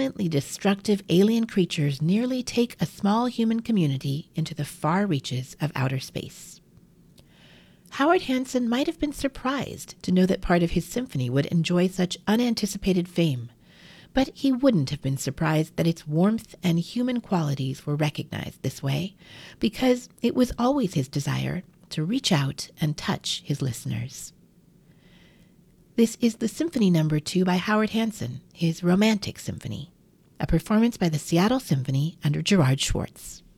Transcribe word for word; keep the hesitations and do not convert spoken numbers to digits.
violently destructive alien creatures nearly take a small human community into the far reaches of outer space. Howard Hanson might have been surprised to know that part of his symphony would enjoy such unanticipated fame, but he wouldn't have been surprised that its warmth and human qualities were recognized this way, because it was always his desire to reach out and touch his listeners. This is the Symphony Number Two by Howard Hanson, his Romantic Symphony, a performance by the Seattle Symphony under Gerard Schwartz.